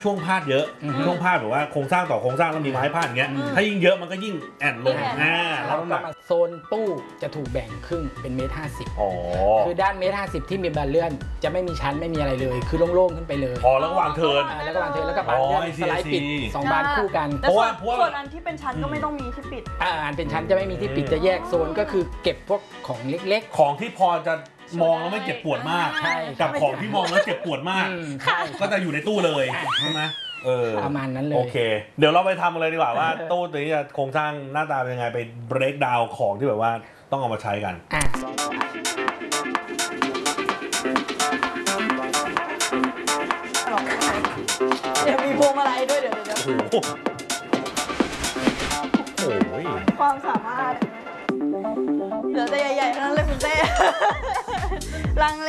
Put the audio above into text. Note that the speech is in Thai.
ช่วงพาดเยอะช่วงพาดแบบว่าโครงสร้างต่อโครงสร้างแล้วมีไม้พาดอย่างเงี้ยถ้ายิ่งเยอะมันก็ยิ่งแอนลงแล้วน้ำหนักโซนตู้จะถูกแบ่งครึ่งเป็น1.50 อ๋อคือด้าน1.50 ที่มีบานเลื่อนจะไม่มีชั้นไม่มีอะไรเลยคือโล่งๆขึ้นไปเลยแล้วก็วางเทิร์นแล้วก็วางเทิร์นแล้วก็บานเลื่อนสไลด์ปิด2 บานคู่กันเพราะว่าส่วนอันที่เป็นชั้นก็ไม่ต้องมีที่ปิดอันเป็นชั้นจะไม่มีที่ปิดจะแยกโซนก็คือเก็บพวกของเล็กๆของที่พอจะมองแล้วไม่เจ็บปวดมากกับของที่มองแล้วเจ็บปวดมากก็จะอยู่ในตู้เลยใช่ไหมประมาณนั้นเลยโอเคเดี๋ยวเราไปทำกันเลยดีกว่าว่าตู้ตัวนี้จะโครงสร้างหน้าตาเป็นยังไงไป break down ของที่แบบว่าต้องเอามาใช้กันเดี๋ยวมีพวงมาลัยด้วยเดี๋ยวโอ้ยความสามารถเดี๋ยวจะใหญ่ๆทั้งนั้นเลยคุณเต้ลังเล